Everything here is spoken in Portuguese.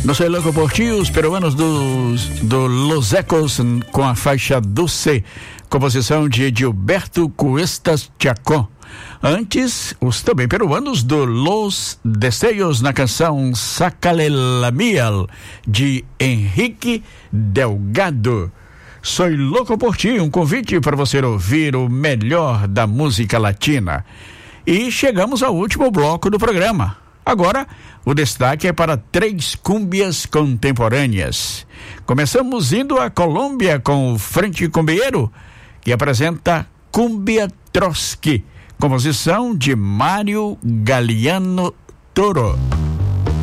No Soy Louco por Ti, os peruanos do Los Ecos com a faixa Doce, composição de Gilberto Cuestas Chacó. Antes, os também peruanos do Los Deseos na canção Sácale la Miel, de Henrique Delgado. Soy Louco por Ti, um convite para você ouvir o melhor da música latina. E chegamos ao último bloco do programa. Agora, o destaque é para 3 cúmbias contemporâneas. Começamos indo à Colômbia com o Frente Cumbieiro, que apresenta Cumbia Trotsky, composição de Mário Galeano Toro.